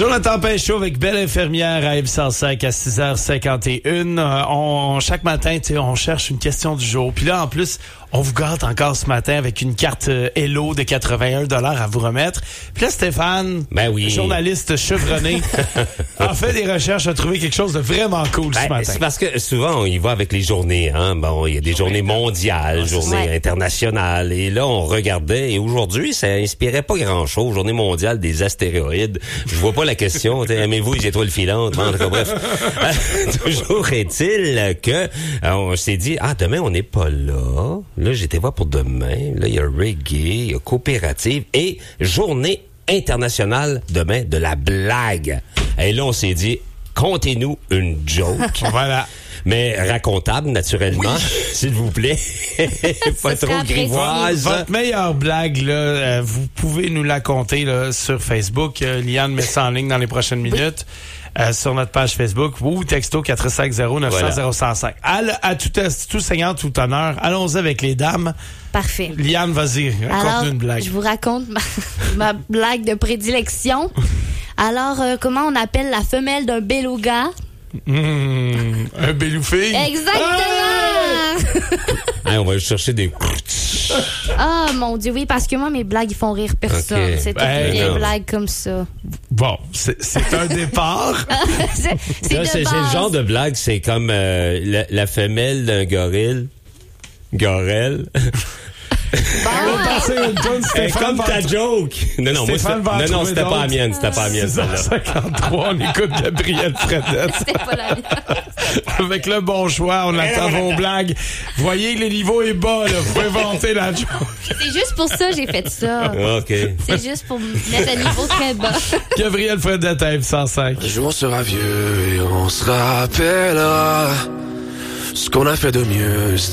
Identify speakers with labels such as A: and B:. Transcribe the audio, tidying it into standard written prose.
A: Jonathan Pinchot avec Belle Infirmière à Yves-105 à 6h51. Chaque matin, on cherche une question du jour. Puis là, en plus, on vous gâte encore ce matin avec une carte Hello de 81 $ à vous remettre. Puis là, Stéphane, journaliste chevronné, a fait des recherches, a trouvé quelque chose de vraiment cool ce matin.
B: C'est parce que souvent, on y va avec les journées. Hein? Bon, il y a des journées mondiales, journées internationales. Et là, on regardait. Et aujourd'hui, ça inspirait pas grand-chose. Journée mondiale des astéroïdes. Je vois pas la question. Aimez-vous les étoiles filantes? Bref. Toujours est-il que on s'est dit, demain, on n'est pas là. Là, j'étais voir pour demain. Là, il y a reggae, il y a coopérative et journée internationale demain de la blague. Et là, on s'est dit, contez-nous une joke.
A: Voilà.
B: Mais racontable, naturellement, s'il vous plaît. Pas trop grivoise.
A: Votre meilleure blague, là, vous pouvez nous la conter là, sur Facebook. Liane met ça en ligne dans les prochaines minutes. Sur notre page Facebook ou texto 450-900-0105. À tout seigneur, tout honneur. Allons-y avec les dames.
C: Parfait.
A: Liane, vas-y, raconte-nous une blague.
C: Je vous raconte ma blague de prédilection. Alors, comment on appelle la femelle d'un beluga?
A: Un beloufille?
C: Exactement!
B: On va chercher des...
C: Mon Dieu, oui, parce que moi, mes blagues, ils font rire personne.
B: Okay.
C: C'est toutes des blagues comme ça.
A: Bon, c'est un départ.
C: c'est
B: le genre de blague, c'est comme la femelle d'un gorille. Gorille. Comme ta joke. Non, c'était pas la mienne. C'était pas la mienne, celle-là.
A: 53, on écoute Gabrielle Fredette.
C: C'était pas la mienne.
A: Avec le bon choix, on attend vos blagues. Voyez, le niveau est bas, là. Vous pouvez vanter la joke.
C: C'est juste pour ça que j'ai fait ça.
B: OK.
C: C'est juste pour mettre le niveau très bas.
A: Gabrielle Fredette à Yves-105.
D: Un jour on sera vieux et on se rappellera ce qu'on a fait de mieux.